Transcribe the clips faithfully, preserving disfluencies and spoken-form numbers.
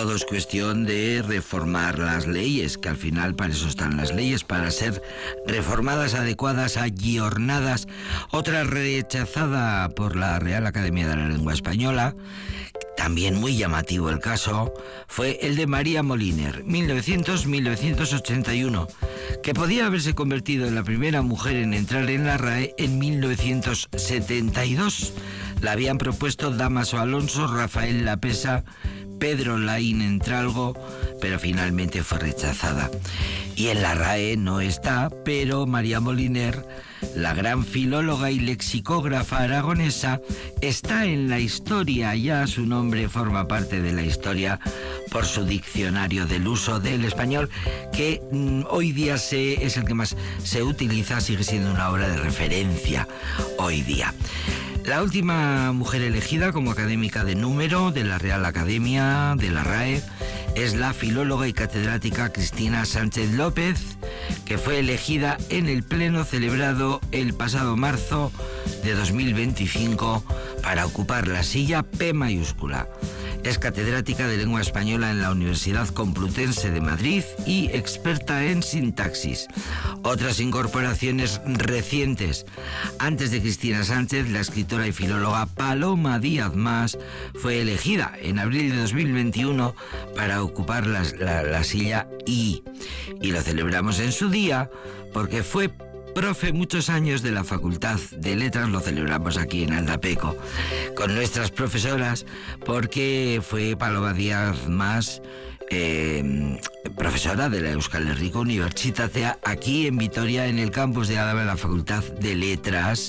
todo es cuestión de reformar las leyes, que al final para eso están las leyes, para ser reformadas, adecuadas, ayornadas. Otra rechazada por la Real Academia de la Lengua Española, también muy llamativo el caso, fue el de María Moliner, mil novecientos a mil novecientos ochenta y uno, que podía haberse convertido en la primera mujer en entrar en la R A E en mil novecientos setenta y dos. La habían propuesto Dámaso Alonso, Rafael Lapesa, Pedro Laín Entralgo, pero finalmente fue rechazada. Y en la R A E no está, pero María Moliner, la gran filóloga y lexicógrafa aragonesa, está en la historia. Ya su nombre forma parte de la historia por su diccionario del uso del español, que mm, hoy día se, es el que más se utiliza, sigue siendo una obra de referencia hoy día. La última mujer elegida como académica de número de la Real Academia de la R A E es la filóloga y catedrática Cristina Sánchez López, que fue elegida en el pleno celebrado el pasado marzo de dos mil veinticinco para ocupar la silla P mayúscula. Es catedrática de lengua española en la Universidad Complutense de Madrid y experta en sintaxis. Otras incorporaciones recientes. Antes de Cristina Sánchez, la escritora y filóloga Paloma Díaz Mas fue elegida en abril de dos mil veintiuno para ocupar la, la, la silla I. Y lo celebramos en su día porque fue profe muchos años de la Facultad de Letras, lo celebramos aquí en Aldapeco, con nuestras profesoras, porque fue Paloma Díaz Mas, eh, profesora de la Euskal Herriko Unibertsitatea, aquí en Vitoria, en el campus de Álava, en la Facultad de Letras.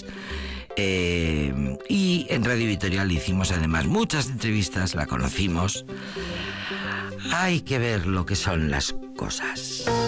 Eh, y en Radio Vitoria le hicimos además muchas entrevistas, la conocimos. Hay que ver lo que son las cosas.